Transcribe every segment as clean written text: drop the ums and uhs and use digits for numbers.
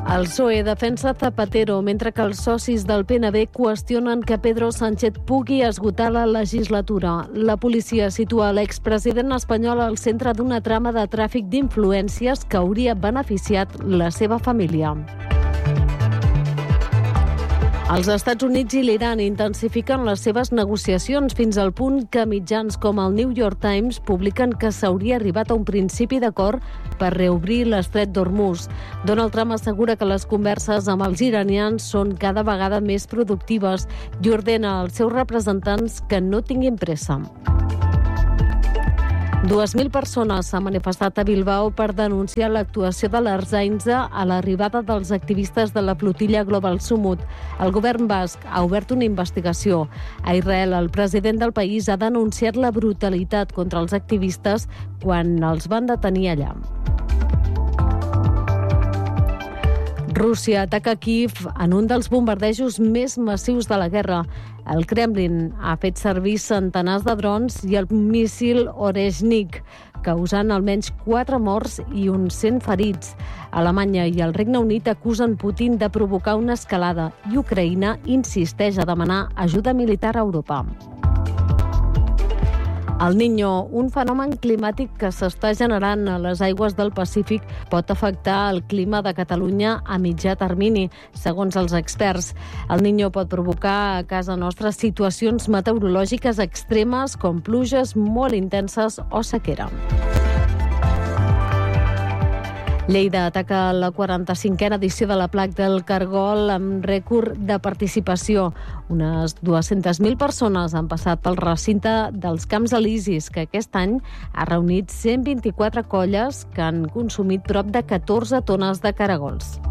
El PSOE defensa Zapatero, mentre que els socis del PNB qüestionen que Pedro Sánchez pugui esgotar la legislatura. La policia situa l'expresident espanyol al centre d'una trama de tràfic d'influències que hauria beneficiat la seva família. Els Estats Units i l'Iran intensifiquen les seves negociacions fins al punt que mitjans com el New York Times publiquen que s'hauria arribat a un principi d'acord per reobrir l'estret d'Hormuz. Donald Trump assegura que les converses amb els iranians són cada vegada més productives i ordena als seus representants que no tinguin pressa. 2.000 persones s'han manifestat a Bilbao per denunciar l'actuació de l'Ertzaintza a l'arribada dels activistes de la flotilla Global Sumut. El govern basc ha obert una investigació. A Israel, el president del país ha denunciat la brutalitat contra els activistes quan els van detenir allà. Rússia ataca Kíev en un dels bombardejos més massius de la guerra. El Kremlin ha fet servir centenars de drons i el míssil Oreshnik, causant almenys 4 morts i uns 100 ferits. Alemanya i el Regne Unit acusen Putin de provocar una escalada i Ucraïna insisteix a demanar ajuda militar a Europa. El Niño, un fenomen climàtic que s'està generant a les aigües del Pacífic, pot afectar el clima de Catalunya a mitjà termini, segons els experts. El Niño pot provocar a casa nostra situacions meteorològiques extremes com pluges molt intenses o sequera. Lleida ataca la 45a edició de la Plac del Cargol amb rècord de participació. Unes 200.000 persones han passat pel recinte dels Camps Elisis, que aquest any ha reunit 124 colles que han consumit prop de 14 tones de caragols.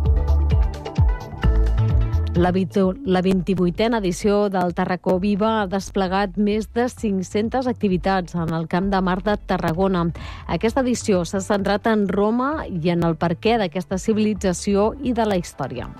La 28a edició del Tarracó Viva ha desplegat més de 500 activitats en el Camp de Mar de Tarragona. Aquesta edició s'ha centrat en Roma i en el perquè d'aquesta civilització i de la història.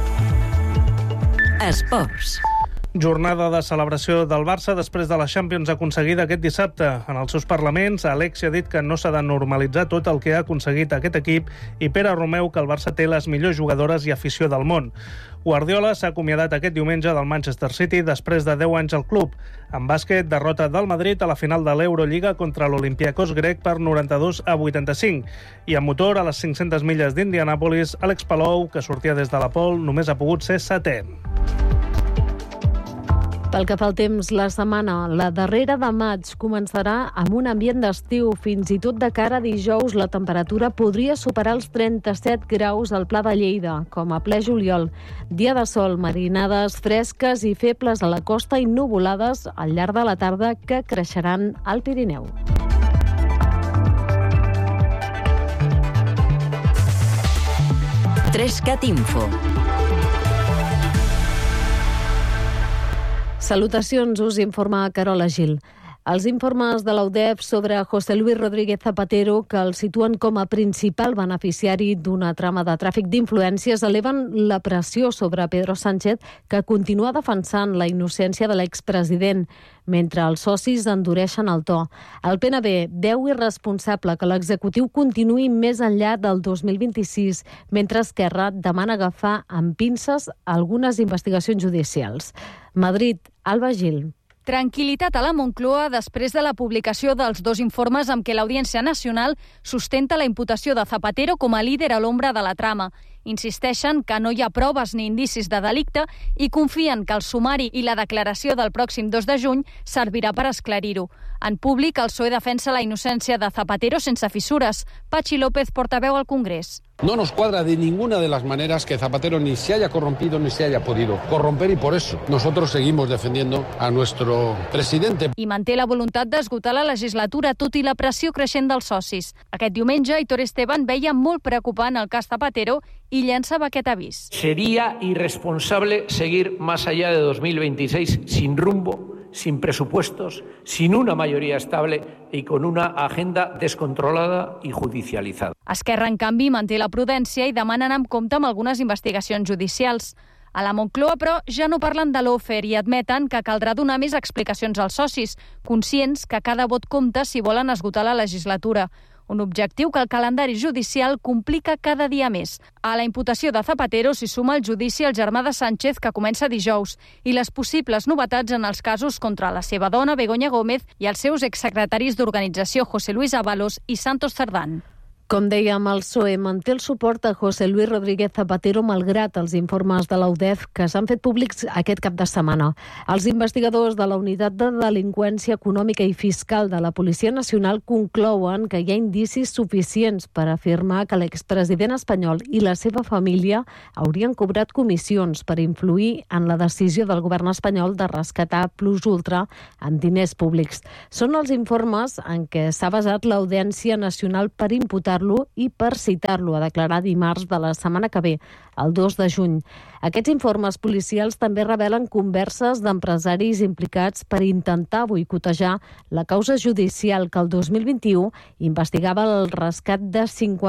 Esports. Jornada de celebració del Barça després de la Champions aconseguida aquest dissabte. En els seus parlaments, Alexia ha dit que no s'ha de normalitzar tot el que ha aconseguit aquest equip i Pere Romeu que el Barça té les millors jugadores i afició del món. Guardiola s'ha acomiadat aquest diumenge del Manchester City després de 10 anys al club. En bàsquet, derrota del Madrid a la final de l'Eurolliga contra l'Olympiacos grec per 92-85. I en motor, a les 500 milles d'Indianàpolis, Àlex Palou, que sortia des de la pole, només ha pogut ser 7è. Pel que fa al temps, la setmana, la darrera de maig, començarà amb un ambient d'estiu. Fins i tot de cara a dijous, la temperatura podria superar els 37 graus al Pla de Lleida, com a ple juliol. Dia de sol, marinades fresques i febles a la costa i nuvolades al llarg de la tarda que creixeran al Pirineu. Trescat Info. Salutacions, us informa Carola Gil. Els informes de l'UDEF sobre José Luis Rodríguez Zapatero, que el situen com a principal beneficiari d'una trama de tràfic d'influències, eleven la pressió sobre Pedro Sánchez, que continua defensant la innocència de l'expresident, mentre els socis endureixen el to. El PNB veu irresponsable que l'executiu continuï més enllà del 2026, mentre Esquerra demana agafar amb pinces algunes investigacions judicials. Madrid, Alba Gil. Tranquil·litat a la Moncloa després de la publicació dels 2 informes amb què l'Audiència Nacional sustenta la imputació de Zapatero com a líder a l'ombra de la trama. Insisteixen que no hi ha proves ni indicis de delicte i confien que el sumari i la declaració del pròxim 2 de juny servirà per esclarir-ho. En públic, el PSOE defensa la innocència de Zapatero sense fissures. Pachi López, portaveu al Congrés. No nos cuadra de ninguna de las maneras que Zapatero ni se haya corrompido ni se haya podido corromper y por eso nosotros seguimos defendiendo a nuestro presidente. I manté la voluntat d'esgotar la legislatura, tot i la pressió creixent dels socis. Aquest diumenge, Aitor Esteban veia molt preocupant el cas Zapatero y llançava aquest avís. Sería irresponsable seguir más allá de 2026 sin rumbo, sin presupuestos, sin una mayoría estable y con una agenda descontrolada y judicializada. Esquerra, en canvi, manté la prudència i demana anar amb compte amb algunes investigacions judicials. A la Moncloa, però, ja no parlen de l'Ofer i admeten que caldrà donar més explicacions als socis, conscients que cada vot compta si volen esgotar la legislatura. un objectiu que el calendari judicial complica cada dia més. A la imputació de Zapatero s'hi suma el judici al germà de Sánchez, que comença dijous, i les possibles novetats en els casos contra la seva dona, Begoña Gómez, i els seus exsecretaris d'organització, José Luis Ábalos i Santos Cerdán. Com dèiem, el PSOE manté el suport a José Luis Rodríguez Zapatero malgrat els informes de la UDEF que s'han fet públics aquest cap de setmana. Els investigadors de la Unitat de Delinqüència Econòmica i Fiscal de la Policia Nacional conclouen que hi ha indicis suficients per afirmar que l'expresident espanyol i la seva família haurien cobrat comissions per influir en la decisió del govern espanyol de rescatar Plus Ultra amb diners públics. Són els informes en què s'ha basat l'Audiència Nacional per imputar-lo i per citar-lo a declarar dimarts de la setmana que ve, el 2 de juny. Aquests informes policials també revelen converses d'empresaris implicats per intentar boicotejar la causa judicial que el 2021 investigava el rescat de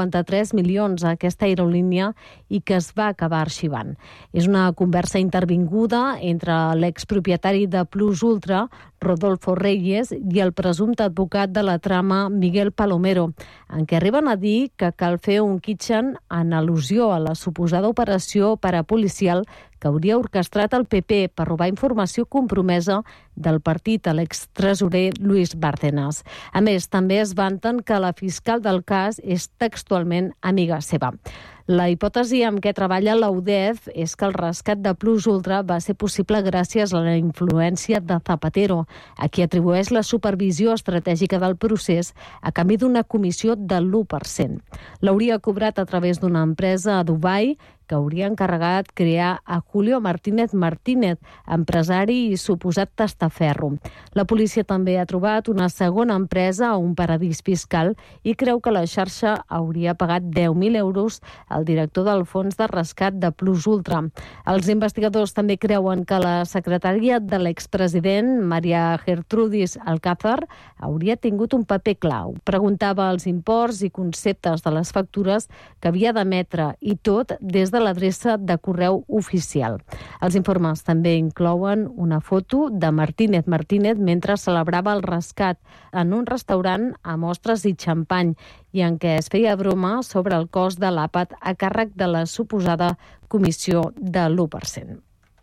53 milions a aquesta aerolínia i que es va acabar arxivant. És una conversa intervinguda entre l'expropietari de Plus Ultra, Rodolfo Reyes, i el presumpte advocat de la trama, Miguel Palomero, en què arriben a dir que cal fer un kitchen en al·lusió a la suposada operació parapolicial que hauria orquestrat el PP per robar informació compromesa del partit a l'extresorer Luis Bárcenas. A més, també es vanten que la fiscal del cas és textualment amiga seva. La hipòtesi amb què treballa la UDEF és que el rescat de Plus Ultra va ser possible gràcies a la influència de Zapatero, a qui atribueix la supervisió estratègica del procés a canvi d'una comissió del 1%. L'hauria cobrat a través d'una empresa a Dubai que hauria encarregat crear a Julio Martínez Martínez, empresari i suposat testaferro. La policia també ha trobat una segona empresa a un paradís fiscal i creu que la xarxa hauria pagat 10.000 euros al director del fons de rescat de Plus Ultra. Els investigadors també creuen que la secretària de l'expresident, Maria Gertrudis Alcázar, hauria tingut un paper clau. Preguntava els imports i conceptes de les factures que havia d'emetre i tot des de l'adreça de correu oficial. Els informes també inclouen una foto de Martínez Martínez mentre celebrava el rescat en un restaurant amb ostres i xampany i en què es feia broma sobre el cost de l'àpat a càrrec de la suposada comissió de l'1%.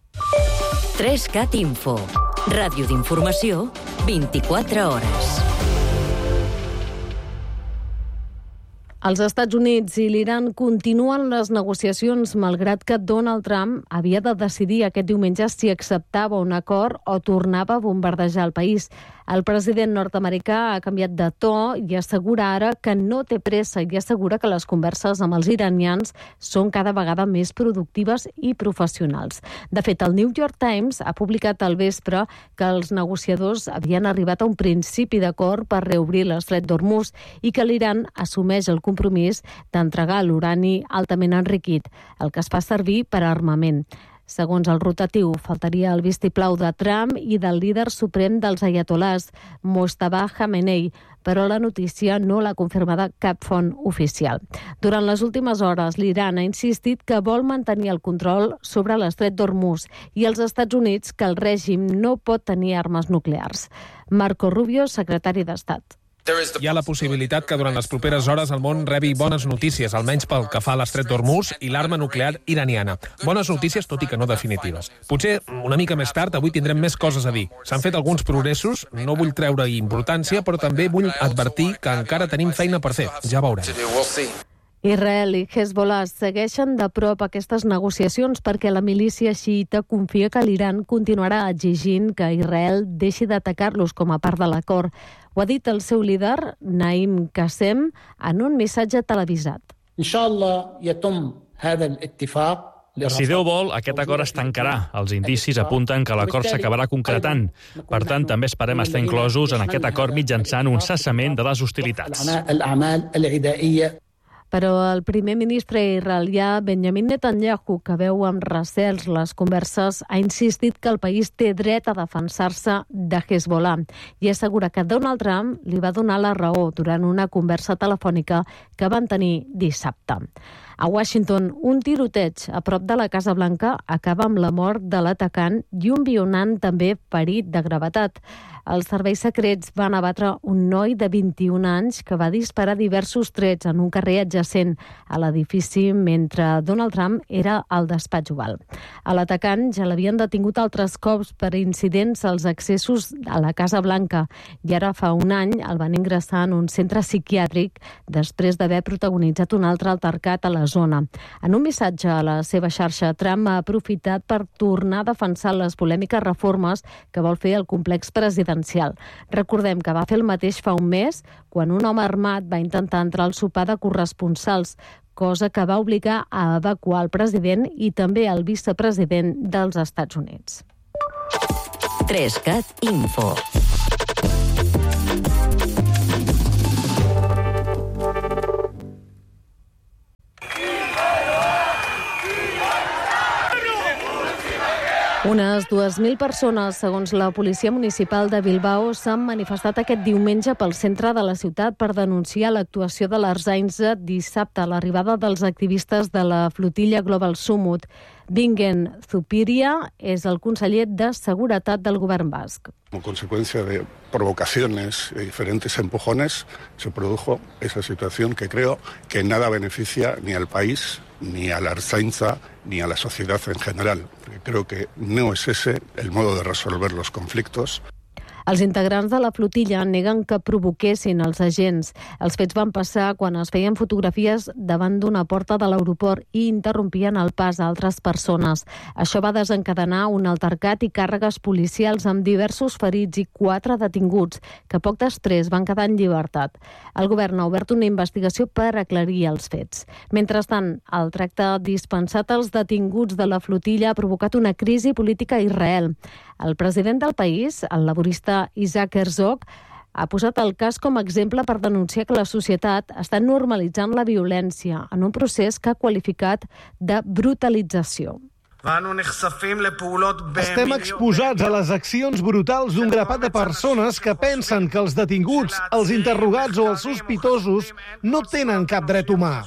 3CAT Info. Ràdio d'informació, 24 hores. Els Estats Units i l'Iran continuen les negociacions malgrat que Donald Trump havia de decidir aquest diumenge si acceptava un acord o tornava a bombardejar el país. El president nord-americà ha canviat de to i assegura ara que no té pressa i assegura que les converses amb els iranians són cada vegada més productives i professionals. De fet, el New York Times ha publicat al vespre que els negociadors havien arribat a un principi d'acord per reobrir l'estret d'Hormuz i que l'Iran assumeix el compromís d'entregar l'urani altament enriquit, el que es fa servir per a armament. Segons el rotatiu, faltaria el vistiplau de Trump i del líder suprem dels ayatolàs, Mojtaba Khamenei, però la notícia no l'ha confirmada cap font oficial. Durant les últimes hores, l'Iran ha insistit que vol mantenir el control sobre l'estret d'Hormuz i els Estats Units que el règim no pot tenir armes nuclears. Marco Rubio, secretari d'Estat. Hi ha la possibilitat que durant les properes hores el món rebi bones notícies, almenys pel que fa a l'estret d'Hormuz i l'arma nuclear iraniana. Bones notícies, tot i que no definitives. Potser una mica més tard, avui tindrem més coses a dir. S'han fet alguns progressos, no vull treure-hi importància, però també vull advertir que encara tenim feina per fer. Ja veurem. Israel i Hezbollah segueixen de prop aquestes negociacions perquè la milícia xiïta confia que l'Iran continuarà exigint que Israel deixi d'atacar-los com a part de l'acord. Ho ha dit el seu líder, Naim Qassem, en un missatge televisat. Si Déu vol, aquest acord es tancarà. Els indicis apunten que l'acord s'acabarà concretant. Per tant, també esperem estar inclosos en aquest acord mitjançant un cessament de les hostilitats. Però el primer ministre israelià Benjamin Netanyahu, que veu amb recels les converses, ha insistit que el país té dret a defensar-se de Hezbollah i assegura que Donald Trump li va donar la raó durant una conversa telefònica que van tenir dissabte. A Washington, un tiroteig a prop de la Casa Blanca acaba amb la mort de l'atacant i un vianant també ferit de gravetat. Els serveis secrets van abatre un noi de 21 anys que va disparar diversos trets en un carrer adjacent a l'edifici mentre Donald Trump era al despatx Oval. A l'atacant ja l'havien detingut altres cops per incidents als accessos a la Casa Blanca i ara fa un any el van ingressar en un centre psiquiàtric després d'haver protagonitzat un altre altercat a la zona. En un missatge a la seva xarxa, Trump ha aprofitat per tornar a defensar les polèmiques reformes que vol fer el complex presidencial. Recordem que va fer el mateix fa un mes, quan un home armat va intentar entrar al sopar de corresponsals, cosa que va obligar a evacuar el president i també el vicepresident dels Estats Units. 3CAT Info. Unes 2.000 persones, segons la policia municipal de Bilbao, s'han manifestat aquest diumenge pel centre de la ciutat per denunciar l'actuació de l'Ertzaintza dissabte a l'arribada dels activistes de la flotilla Global Summit. Bingen Zupiria és el conseller de Seguretat del govern basc. Como consecuencia de provocaciones y diferentes empujones, se produjo esa situación que creo que nada beneficia ni al país, ni a la Ertzaintza, ni a la sociedad en general. Creo que no es ese el modo de resolver los conflictos. Els integrants de la flotilla neguen que provoquessin els agents. Els fets van passar quan es feien fotografies davant d'una porta de l'aeroport i interrompien el pas a altres persones. Això va desencadenar un altercat i càrregues policials amb diversos ferits i 4 detinguts, que poc després van quedar en llibertat. El govern ha obert una investigació per aclarir els fets. Mentrestant, el tracte dispensat als detinguts de la flotilla ha provocat una crisi política a Israel. El president del país, el laborista Isaac Herzog, ha posat el cas com a exemple per denunciar que la societat està normalitzant la violència en un procés que ha qualificat de brutalització. Estem exposats a les accions brutals d'un grapat de persones que pensen que els detinguts, els interrogats o els sospitosos no tenen cap dret humà.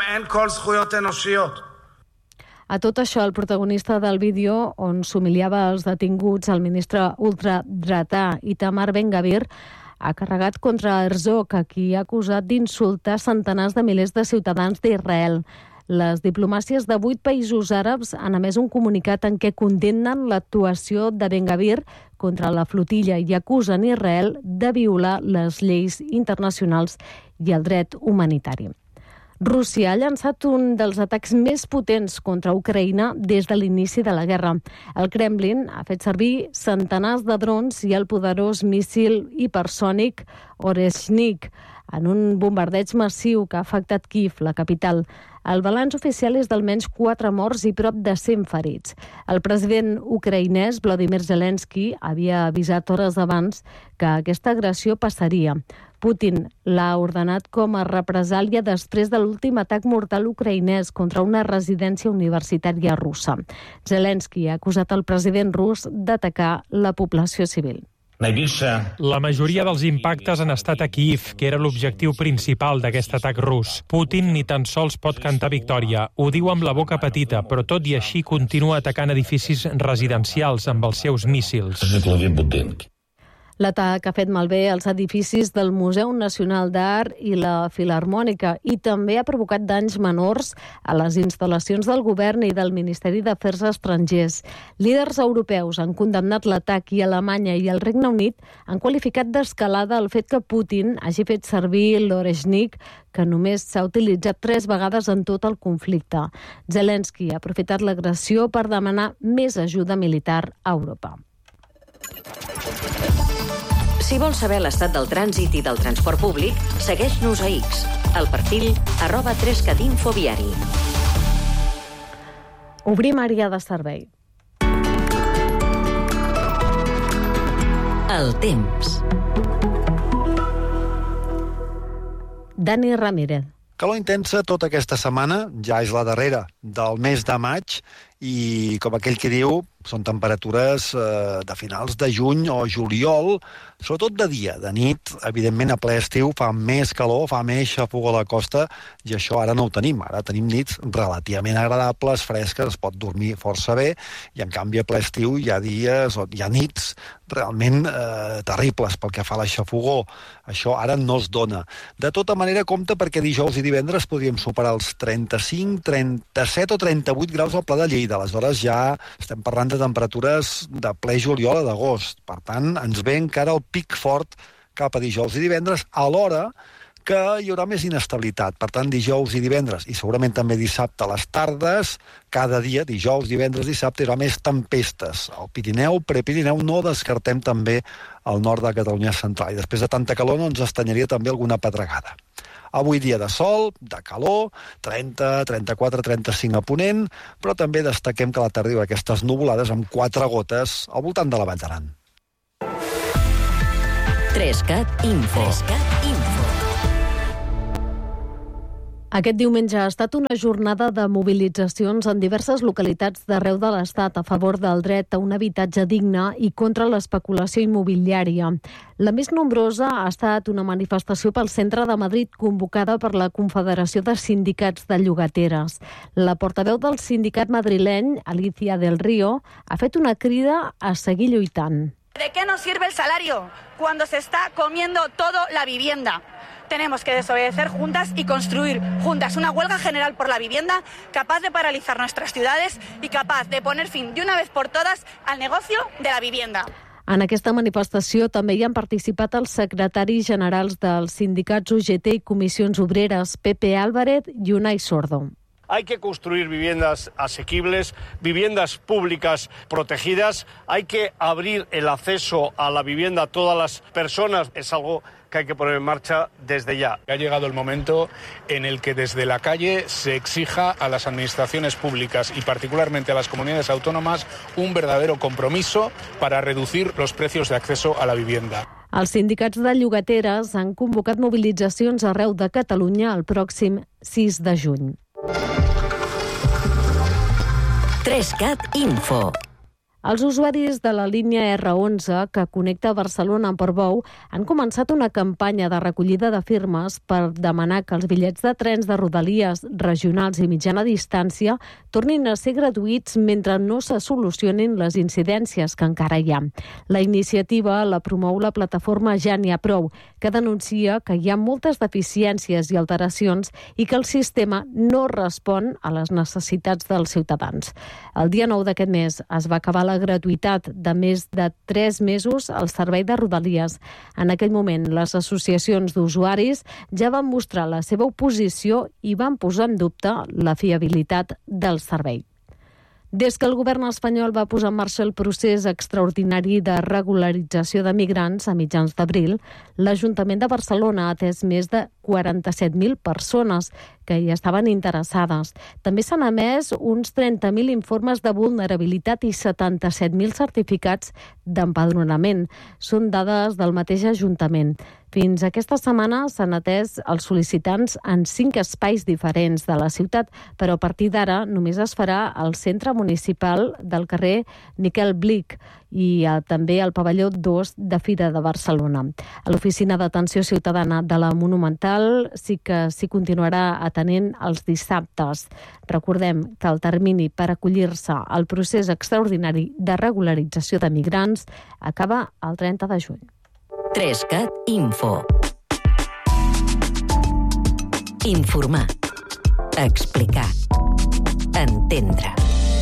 A tot això, el protagonista del vídeo, on s'humiliava els detinguts, el ministre ultradretà Itamar Ben-Gvir, ha carregat contra Herzog, a qui ha acusat d'insultar centenars de milers de ciutadans d'Israel. Les diplomàcies de 8 països àrabs han emès un comunicat en què condemnen l'actuació de Ben-Gvir contra la flotilla i acusen Israel de violar les lleis internacionals i el dret humanitari. Rússia ha llançat un dels atacs més potents contra Ucraïna des de l'inici de la guerra. El Kremlin ha fet servir centenars de drons i el poderós míssil hipersònic Oreshnik en un bombardeig massiu que ha afectat Kíev, la capital. El balanç oficial és d'almenys 4 morts i prop de 100 ferits. El president ucraïnès, Volodymyr Zelensky, havia avisat hores abans que aquesta agressió passaria. Putin l'ha ordenat com a represàlia després de l'últim atac mortal ucraïnès contra una residència universitària russa. Zelensky ha acusat el president rus d'atacar la població civil. La majoria dels impactes han estat a Kíev, que era l'objectiu principal d'aquest atac rus. Putin ni tan sols pot cantar victòria. Ho diu amb la boca petita, però tot i així continua atacant edificis residencials amb els seus míssils. L'atac ha fet malbé els edificis del Museu Nacional d'Art i la Filharmònica i també ha provocat danys menors a les instal·lacions del govern i del Ministeri d'Afers Estrangers. Líders europeus han condemnat l'atac i Alemanya i el Regne Unit han qualificat d'escalada el fet que Putin hagi fet servir l'Oreshnik, que només s'ha utilitzat 3 vegades en tot el conflicte. Zelensky ha aprofitat l'agressió per demanar més ajuda militar a Europa. Si vols saber l'estat del trànsit i del transport públic, segueix-nos a X, al perfil @3catinfoviari. Obrim àrea de servei. El temps. Dani Ramírez. Calor intensa tota aquesta setmana, ja és la darrera del mes de maig, i, com aquell que diu, són temperatures de finals de juny o juliol, sobretot de dia. De nit, evidentment, a ple estiu fa més calor, fa més xafogor a la costa, i això ara no ho tenim. Ara tenim nits relativament agradables, fresques, es pot dormir força bé, i en canvi a ple estiu hi ha dies, o hi ha nits realment terribles pel que fa a la xafogor. Això ara no es dona. De tota manera, compte, perquè dijous i divendres podríem superar els 35, 37 o 38 graus al Pla de Lleida. Aleshores ja estem parlant de temperatures de ple juliol a d'agost. Per tant, ens ve encara el pic fort cap a dijous i divendres, alhora que hi haurà més inestabilitat. Per tant, dijous i divendres, i segurament també dissabte a les tardes, cada dia, dijous, divendres, dissabte, hi haurà més tempestes. Al Pirineu, Prepirineu, no descartem també al nord de Catalunya central. I després de tanta calor no ens estanyaria també alguna pedregada. Avui dia de sol, de calor, 30, 34, 35 a Ponent, però també destaquem que a la tarda hi haurà aquestes nuvolades amb 4 gotes al voltant de la Vall d'Aran. 3CAT Info. Aquest diumenge ha estat una jornada de mobilitzacions en diverses localitats d'arreu de l'Estat a favor del dret a un habitatge digne i contra l'especulació immobiliària. La més nombrosa ha estat una manifestació pel centre de Madrid convocada per la Confederació de Sindicats de Llogateres. La portaveu del sindicat madrileny, Alicia del Río, ha fet una crida a seguir lluitant. ¿De qué nos sirve el salario cuando se está comiendo todo la vivienda? Tenemos que desobedecer juntas y construir juntas una huelga general por la vivienda capaz de paralizar nuestras ciudades y capaz de poner fin de una vez por todas al negocio de la vivienda. En aquesta manifestació també hi han participat els secretaris generals dels sindicats UGT i Comissions Obreres, Pepe Álvarez i Unai Sordo. Hay que construir viviendas asequibles, viviendas públicas protegidas. Hay que abrir el acceso a la vivienda a todas las personas. Es algo que hay que poner en marcha desde ya. Ha llegado el momento en el que desde la calle se exija a las administraciones públicas y particularmente a las comunidades autónomas un verdadero compromiso para reducir los precios de acceso a la vivienda. Els sindicats de llogateres han convocat mobilitzacions arreu de Catalunya el pròxim 6 de juny. 3CAT Info. Els usuaris de la línia R11, que connecta Barcelona amb Portbou, han començat una campanya de recollida de firmes per demanar que els bitllets de trens de rodalies regionals i mitjana distància tornin a ser gratuïts mentre no se solucionin les incidències que encara hi ha. La iniciativa la promou la plataforma Ja n'hi ha prou, que denuncia que hi ha moltes deficiències i alteracions i que el sistema no respon a les necessitats dels ciutadans. El dia 9 d'aquest mes es va acabar la gratuïtat de més de 3 mesos al servei de rodalies. En aquell moment, les associacions d'usuaris ja van mostrar la seva oposició i van posar en dubte la fiabilitat del servei. Des que el govern espanyol va posar en marxa el procés extraordinari de regularització de migrants a mitjans d'abril, l'Ajuntament de Barcelona ha atès més de 47.000 persones que hi estaven interessades. També s'han emès uns 30.000 informes de vulnerabilitat i 77.000 certificats d'empadronament. Són dades del mateix Ajuntament. Fins aquesta setmana s'han atès els sol·licitants en 5 espais diferents de la ciutat, però a partir d'ara només es farà al centre municipal del carrer Miquel Blich i també al pavelló 2 de Fira de Barcelona. A l'Oficina d'Atenció Ciutadana de la Monumental sí que s'hi continuarà atenent els dissabtes. Recordem que el termini per acollir-se al procés extraordinari de regularització de migrants acaba el 30 de juny. 3CAT Info. Informar. Explicar. Entendre.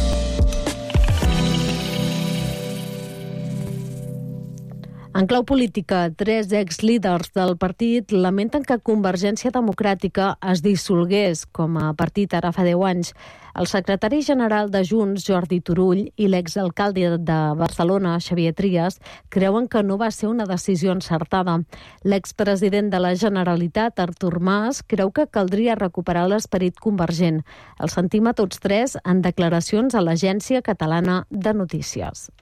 En clau política, 3 exlíders del partit lamenten que Convergència Democràtica es dissolgués com a partit ara fa 10 anys. El secretari general de Junts, Jordi Turull, i l'exalcalde de Barcelona, Xavier Trias, creuen que no va ser una decisió encertada. L'expresident de la Generalitat, Artur Mas, creu que caldria recuperar l'esperit convergent. Els sentim a tots 3 en declaracions a l'Agència Catalana de Notícies.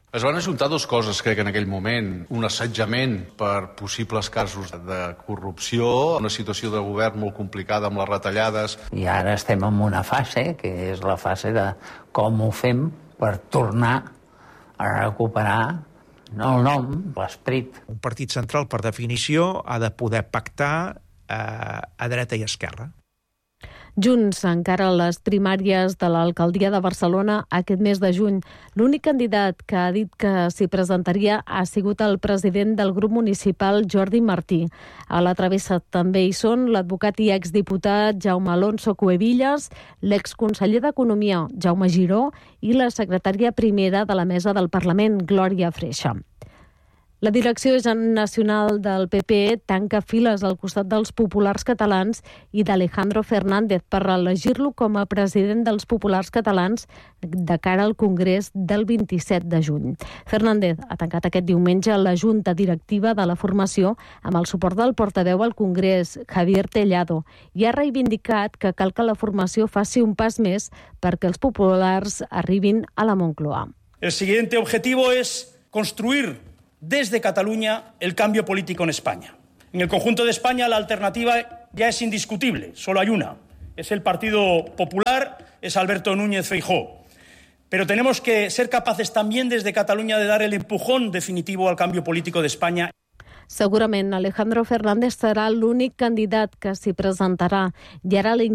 Es van ajuntar dues coses, crec, en aquell moment. Un assetjament per possibles casos de corrupció, una situació de govern molt complicada amb les retallades. I ara estem en una fase, que és la fase de com ho fem per tornar a recuperar el nom, l'esperit. Un partit central, per definició, ha de poder pactar a dreta i esquerra. Junts encara les primàries de l'alcaldia de Barcelona aquest mes de juny. L'únic candidat que ha dit que s'hi presentaria ha sigut el president del grup municipal, Jordi Martí. A la travessa també hi són l'advocat i exdiputat Jaume Alonso Cuevillas, l'exconseller d'Economia, Jaume Giró, i la secretària primera de la mesa del Parlament, Glòria Freixa. La direcció nacional del PP tanca files al costat dels populars catalans i d'Alejandro Fernández per elegir-lo com a president dels populars catalans de cara al Congrés del 27 de juny. Fernández ha tancat aquest diumenge la junta directiva de la formació amb el suport del portaveu al Congrés, Javier Tellado, i ha reivindicat que cal que la formació faci un pas més perquè els populars arribin a la Moncloa. El siguiente objetivo es construir desde Cataluña el cambio político en España. En el conjunto de España la alternativa ya es indiscutible, solo hay una. Es el Partido Popular, es Alberto Núñez Feijóo. Pero tenemos que ser capaces también desde Cataluña de dar el empujón definitivo al cambio político de España. Segurament Alejandro Fernández serà l'únic candidat que s'hi presentarà i ara